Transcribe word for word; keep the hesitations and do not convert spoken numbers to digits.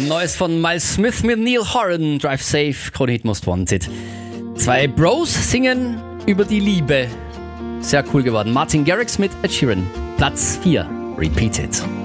Neues von Miles Smith mit Neil Horan, Drive Safe, Krone Hit Most Wanted. Zwei Bros singen über die Liebe. Sehr cool geworden. Martin Garrix mit Ed Sheeran. Platz vier. Repeat It.